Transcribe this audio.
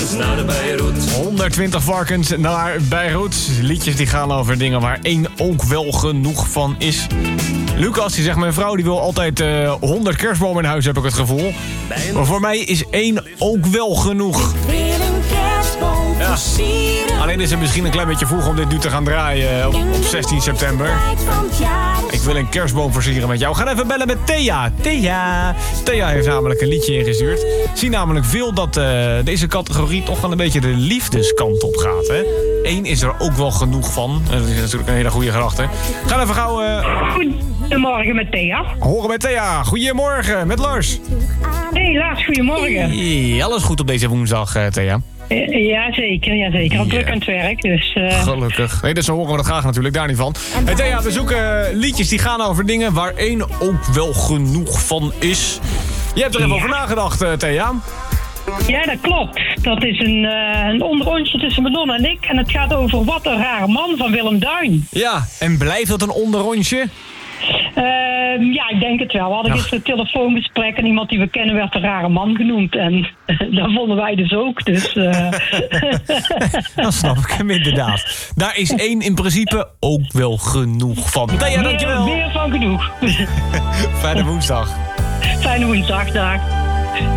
varkens naar Beirut. 120 varkens naar Beirut. Liedjes die gaan over dingen waar één ook wel genoeg van is. Lucas, die zegt, mijn vrouw die wil altijd 100 kerstbomen in huis, heb ik het gevoel. Maar voor mij is 1 ook wel genoeg. Ja. Alleen is het misschien een klein beetje vroeg om dit nu te gaan draaien op 16 september. Ik wil een kerstboom versieren met jou. We gaan even bellen met Thea. Thea heeft namelijk een liedje ingestuurd. Zie namelijk veel dat deze categorie toch wel een beetje de liefdeskant op gaat. Hè? 1 is er ook wel genoeg van. Dat is natuurlijk een hele goede gedachte. Ga even gauw... Goedemorgen met Thea. Horen met Thea. Goedemorgen met Lars. Hey Lars, goedemorgen. Hey, alles goed op deze woensdag, Thea? Jazeker. Al druk aan het werk, dus... Gelukkig. Nee, dus zo horen we dat graag natuurlijk, daar niet van. Hey Thea, we zoeken liedjes die gaan over dingen waar 1 ook wel genoeg van is. Je hebt er even over nagedacht, Thea. Ja, dat klopt. Dat is een onderrondje tussen Madonna en ik. En het gaat over Wat een rare man van Willem Duin. Ja, en blijft dat een onderrondje? Ja, ik denk het wel. We hadden gisteren een telefoongesprek en iemand die we kennen werd een rare man genoemd. En dat vonden wij dus ook. Dus, Dan snap ik hem inderdaad. Daar is 1 in principe ook wel genoeg van. Thea, dankjewel. Meer van genoeg. Fijne woensdag. Fijne woensdag, dag.